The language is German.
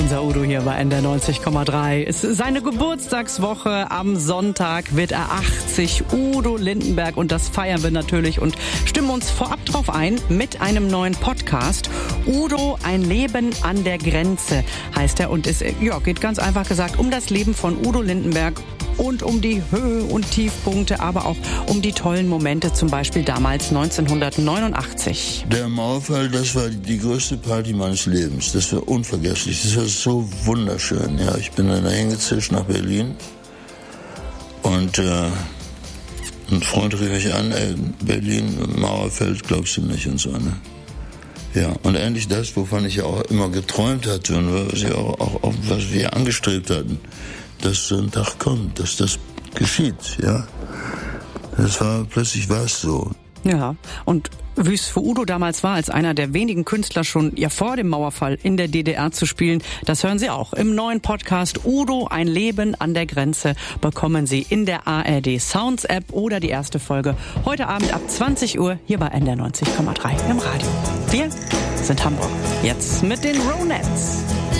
Unser Udo hier bei NDR 90,3. Es ist seine Geburtstagswoche. Am Sonntag wird er 80. Udo Lindenberg. Und das feiern wir natürlich und stimmen uns vorab drauf ein mit einem neuen Podcast. Udo, ein Leben an der Grenze heißt er. Und es geht ganz einfach gesagt um das Leben von Udo Lindenberg und um die Höhe- und Tiefpunkte, aber auch um die tollen Momente, zum Beispiel damals 1989. Der Mauerfall, das war die größte Party meines Lebens. Das war unvergesslich. Das war so wunderschön. Ja, ich bin dann hingezischt nach Berlin und ein Freund rief mich an, Berlin, Mauerfall, glaubst du nicht und so, ne? Ja, und endlich das, wovon ich ja auch immer geträumt hatte und was wir angestrebt hatten, dass so ein Tag kommt, dass das geschieht, ja. Plötzlich war es so. Ja, und wie es für Udo damals war, als einer der wenigen Künstler schon vor dem Mauerfall in der DDR zu spielen, das hören Sie auch im neuen Podcast Udo, ein Leben an der Grenze, bekommen Sie in der ARD Sounds App oder die erste Folge heute Abend ab 20 Uhr hier bei NDR 90,3 im Radio. Wir sind Hamburg. Jetzt mit den Ronettes.